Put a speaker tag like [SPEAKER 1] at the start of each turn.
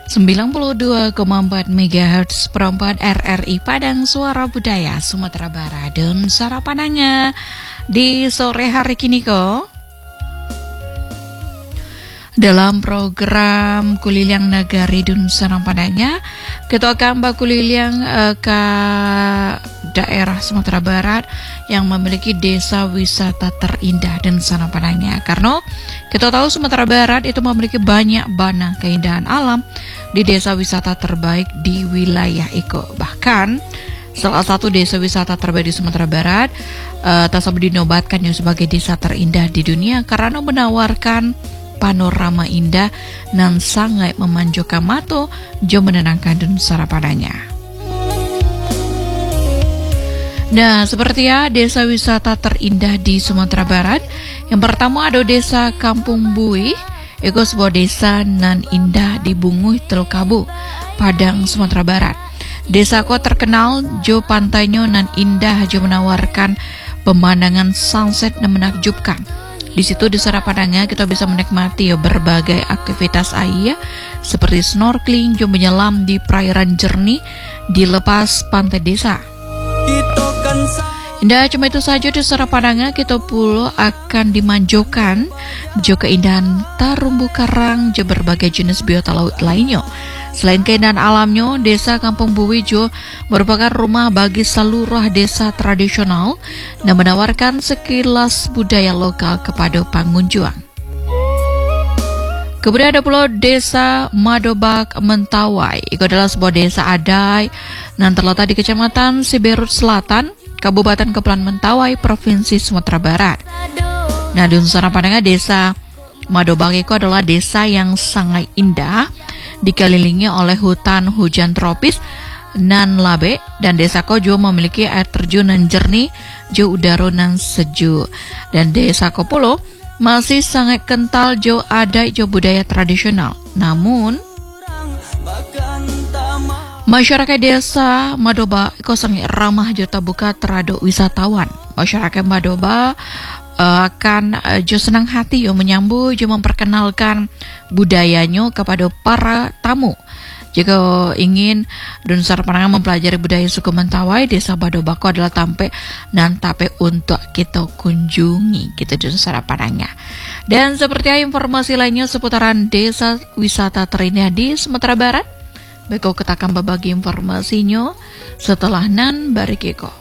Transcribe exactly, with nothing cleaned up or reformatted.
[SPEAKER 1] sembilan puluh dua koma empat megahertz perempat R R I Padang Suara Budaya Sumatera Barat. Dan sarapanannya di sore hari kini kok dalam program Kuliliang Nagari Dun Sarang Padangnya, kita akan bakuliliang uh, ke daerah Sumatera Barat yang memiliki desa wisata terindah dan Sarang Padangnya. Karena kita tahu Sumatera Barat itu memiliki banyak bana keindahan alam di desa wisata terbaik di wilayah Iko. Bahkan salah satu desa wisata terbaik di Sumatera Barat uh, tersebut dinobatkan sebagai desa terindah di dunia karena menawarkan panorama indah nan sangat memanjakan mata, jo menenangkan dan sarapananya. Nah, seperti ya desa wisata terindah di Sumatera Barat. Yang pertama ada desa Kampung Bui. Itu sebuah desa nan indah di Bunguh Telkabu, Padang, Sumatera Barat. Desa ko terkenal jo pantainya nan indah, jo menawarkan pemandangan sunset yang menakjubkan. Di situ di Sarapadangnya kita bisa menikmati ya berbagai aktivitas air seperti snorkeling, jo menyelam di perairan jernih di lepas pantai desa. Indah cuma itu saja di Sarapadangnya, kita pula akan dimanjakan jo keindahan terumbu karang, jo berbagai jenis biota laut lainnya. Selain keindahan alamnya, desa Kampung Bui jo merupakan rumah bagi seluruh desa tradisional dan menawarkan sekilas budaya lokal kepada pengunjung. Kemudian ada pula desa Madobak Mentawai. Itu adalah sebuah desa adai yang terletak di Kecamatan Siberut Selatan, Kabupaten Kepulauan Mentawai, Provinsi Sumatera Barat. Nah, di Sarapadangnya desa Madobak itu adalah desa yang sangat indah, dikelilingi oleh hutan hujan tropis nan labe, dan desa ko juga memiliki air terjun nan jernih, jo udara nan sejuk. Dan desa ko pulo masih sangat kental jo ada jo budaya tradisional. Namun masyarakat desa Madoba ko sangat ramah jo terbuka terhadap wisatawan. Masyarakat Madoba Uh, akan uh, jo senang hati yo menyambut, jo memperkenalkan budayanya kepada para tamu. Jika ingin dan Sarapanangan mempelajari budaya suku Mentawai, desa Badobako adalah tampe nan tape untuk kita kunjungi gitu dan Sarapanangan. Dan seperti informasi lainnya seputaran desa wisata terindah di Sumatera Barat, beko kita akan berbagi informasinya setelah nan barikeko.